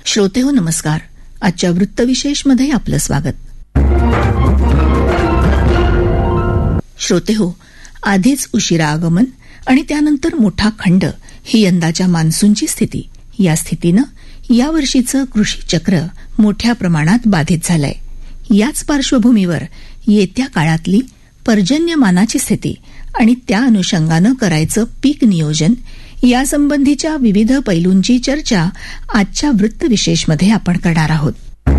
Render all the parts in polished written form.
श्रोतेहो नमस्कार. आजच्या वृत्तविशेषमध्ये आपलं स्वागत. श्रोतेहो, आधीच उशिरा आगमन आणि त्यानंतर मोठा खंड ही यंदाच्या मान्सूनची स्थिती. या स्थितीनं यावर्षीचं कृषी चक्र मोठ्या प्रमाणात बाधित झालंय. याच पार्श्वभूमीवर येत्या काळातली पर्जन्यमानाची स्थिती आणि त्या अनुषंगानं करायचं पीक नियोजन यासंबंधीच्या विविध पैलूंची चर्चा आजच्या वृत्तविशेषमध्ये आपण करणार आहोत.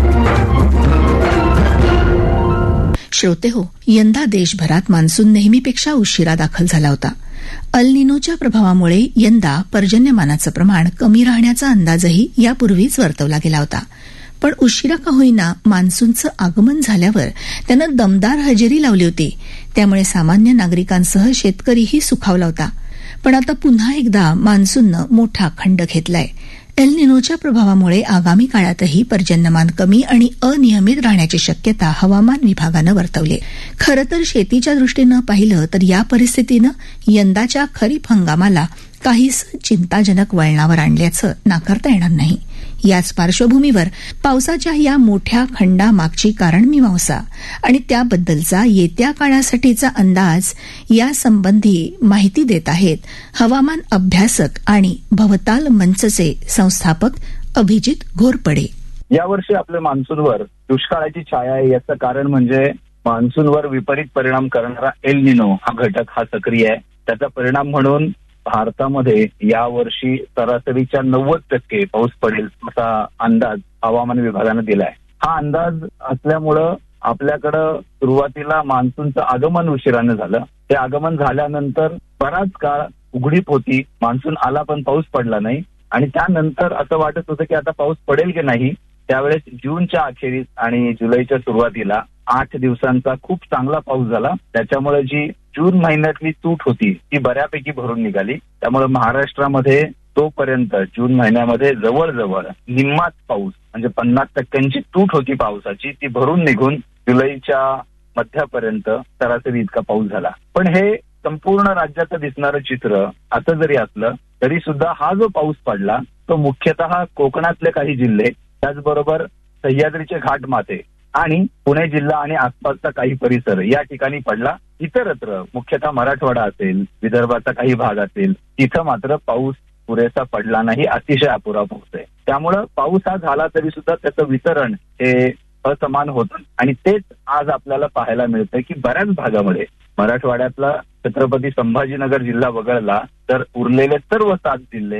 श्रोतेहो, यंदा देशभरात मान्सून नेहमीपेक्षा उशिरा दाखल झाला होता. अल निनोच्या प्रभावामुळे यंदा पर्जन्यमानाचं प्रमाण कमी राहण्याचा अंदाजही यापूर्वीच वर्तवला गेला होता. पण उशिरा का होईना मान्सूनचं आगमन झाल्यावर त्यानं दमदार हजेरी लावली होती. त्यामुळे सामान्य नागरिकांसह शेतकरीही सुखावला होता. पण आता पुन्हा एकदा मान्सूननं मोठा खंड घेतलाय. एल निनोच्या प्रभावामुळे आगामी काळातही पर्जन्यमान कमी आणि अनियमित राहण्याची शक्यता हवामान विभागानं वर्तवली. खरं तर शेतीच्या दृष्टीनं पाहिलं तर या परिस्थितीनं यंदाच्या खरीप हंगामाला काहीसं चिंताजनक वळणावर आणल्याचं नाकारता येणार नाही. याच पार्श्वभूमीवर पावसाच्या या मोठ्या खंडामागची कारणमीमांसा आणि त्याबद्दलचा येत्या काळासाठीचा अंदाज यासंबंधी माहिती देत आहेत हवामान अभ्यासक आणि भवताल मंचचे संस्थापक अभिजित घोरपडे. यावर्षी आपल्या मान्सूनवर दुष्काळाची छाया आहे. याचं कारण म्हणजे मान्सूनवर विपरीत परिणाम करणारा एल निनो हा घटक हा सक्रिय आहे. त्याचा परिणाम म्हणून भारतामध्ये यावर्षी सरासरीच्या 90% पाऊस पडेल असा अंदाज हवामान विभागानं दिलाय. हा अंदाज असल्यामुळं आपल्याकडं सुरुवातीला मान्सूनचं आगमन उशिरानं झालं. ते आगमन झाल्यानंतर बराच काळ उघडीप होती. मान्सून आला पण पाऊस पडला नाही आणि त्यानंतर असं वाटत होतं की आता पाऊस पडेल की नाही. त्यावेळेस जूनच्या अखेरीस आणि जुलैच्या सुरुवातीला 8 दिवसांचा खूप चांगला पाऊस झाला. त्याच्यामुळे जी जून महिन्यातली तूट होती ती बऱ्यापैकी भरून निघाली. त्यामुळे महाराष्ट्रामध्ये तोपर्यंत जून महिन्यामध्ये जवळजवळ निम्माच पाऊस म्हणजे 50% तूट होती पावसाची, ती भरून निघून जुलैच्या मध्यापर्यंत सरासरी इतका पाऊस झाला. पण हे संपूर्ण राज्याचं दिसणारं चित्र असं जरी असलं तरी सुद्धा हा जो पाऊस पडला तो मुख्यतः कोकणातले काही जिल्हे, त्याचबरोबर सह्याद्रीचे घाटमाथे आणि पुणे जिल्हा आणि आसपासचा काही परिसर या ठिकाणी पडला. इतरत्र मुख्यतः मराठवाडा असेल, विदर्भाचा काही भाग असेल, तिथं मात्र पाऊस पुरेसा पडला नाही, अतिशय अपुरा पाऊस आहे. त्यामुळं पाऊस हा झाला तरी सुद्धा त्याचं वितरण हे असमान होतं आणि तेच आज आपल्याला पाहायला मिळतंय की बऱ्याच भागामध्ये मराठवाड्यातला छत्रपती संभाजीनगर जिल्हा वगळला तर उरलेले सर्व 7 जिल्हे